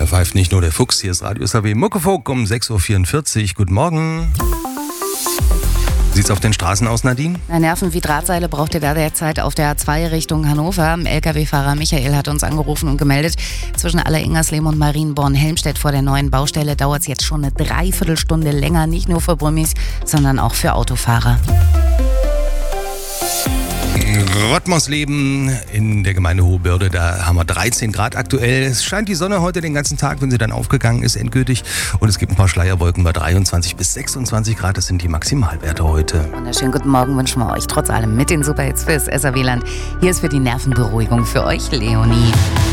pfeift nicht nur der Fuchs, hier ist Radio SAW Muckefuck um 6.44 Uhr. Guten Morgen. Wie sieht's auf den Straßen aus, Nadine? Nerven wie Drahtseile braucht ihr da derzeit auf der A2 Richtung Hannover. LKW-Fahrer Michael hat uns angerufen und gemeldet, zwischen Alleringersleben und Marienborn-Helmstedt vor der neuen Baustelle dauert es jetzt schon eine Dreiviertelstunde länger, nicht nur für Brummis, sondern auch für Autofahrer. Rottmausleben in der Gemeinde Hohebörde, da haben wir 13 Grad aktuell. Es scheint die Sonne heute den ganzen Tag, wenn sie dann aufgegangen ist, endgültig. Und es gibt ein paar Schleierwolken bei 23 bis 26 Grad. Das sind die Maximalwerte heute. Wunderschönen guten Morgen wünschen wir euch trotz allem mit den Superhits fürs SAW-Land. Hier ist für die Nervenberuhigung für euch Leonie.